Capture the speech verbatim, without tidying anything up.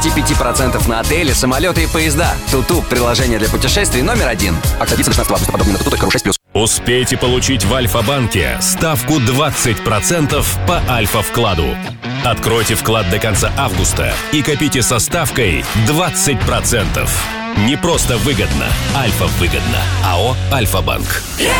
двадцать пять процентов на отели, самолеты и поезда. Туту – приложение для путешествий номер один. Акция действует до шестнадцатого августа. Подробнее на туту точка ру шесть плюс. Успейте получить в Альфа-банке ставку двадцать процентов по Альфа-вкладу. Откройте вклад до конца августа и копите со ставкой двадцать процентов. Не просто выгодно, Альфа-выгодно. АО «Альфа-банк».